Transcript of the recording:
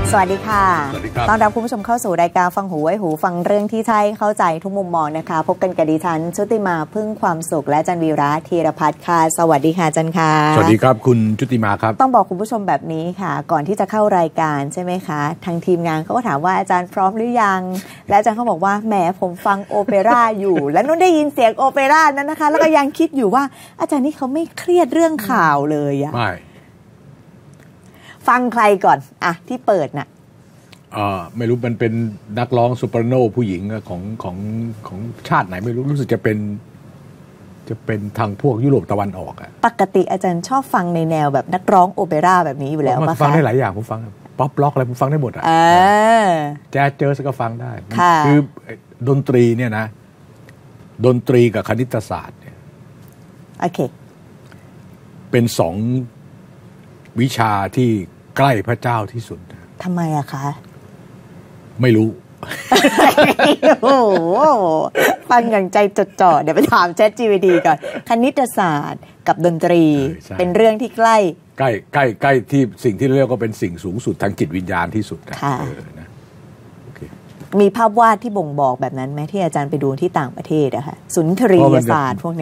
สวัสดีค่ะสวัสดีครับต้อนรับคุณผู้ชมเข้าสู่รายการฟังหูไว้หูฟังเรื่องที่ใช่เข้าใจทุกมุมมองนะคะพบกันกับดิฉันชุติมาพึ่งความสุขและจันวีระธีรพัฒน์ค่ะสวัสดีค่ะจันค่ะสวัสดีครับคุณชุติมาครับต้องบอกคุณผู้ชมแบบนี้ค่ะก่อนที่จะเข้ารายการใช่ไหมคะทางทีมงานเขาก็ถามว่าอาจารย์พร้อมหรือยังและอาจารย์เขาบอกว่าแหมผมฟังโอเปร่าอยู่ และนุ่นได้ยินเสียงโอเปร่านั้นนะคะแล้วก็ยังคิดอยู่ว่าอาจารย์นี่เขาไม่เครียดเรื่องข่าวเลยอะไม่ฟังใครก่อนอะที่เปิดน่ะไม่รู้มันเป็นนักร้องโซปราโนผู้หญิงของชาติไหนไม่รู้รู้สึกจะเป็นทางพวกยุโรปตะวันออกอะปกติอาจารย์ชอบฟังในแนวแบบนักร้องโอเปร่าแบบนี้อยู่แล้วป่ะคะฟังได้หลายอย่างผมฟังป๊อปล็อกอะไรผมฟังได้หมดอะแจ๊สเจอก็ฟังได้คือดนตรีเนี่ยนะดนตรีกับคณิตศาสตร์เนี่ยโอเคเป็นสองวิชาที่ใกล้พระเจ้าที่สุดทำไมอะคะไม่รู้โอ้โหฟังอย่างใจจดจ่อเดี๋ยวไปถาม ChatGPT ก่อนคณิตศาสตร์กับดนตรีเป็นเรื่องที่ใกล้ที่สิ่งที่เรียกว่าเป็นสิ่งสูงสุดทางจิตวิญญาณที่สุดค่ะมีภาพวาดที่บ่งบอกแบบนั้นไหมที่อาจารย์ไปดูที่ต่างประเทศอะค่ะสุนทรียศาสตร์พวกนี้